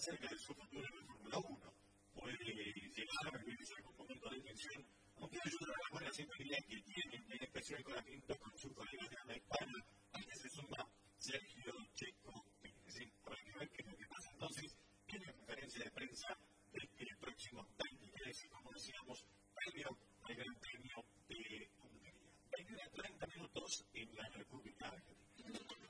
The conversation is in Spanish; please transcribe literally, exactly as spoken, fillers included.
acerca de su futuro en la Fórmula uno. Puede llegar a vivirse algún momento de tensión, aunque ayuda a la buena sintonía que tiene, en especial con la pinta con sus colegas de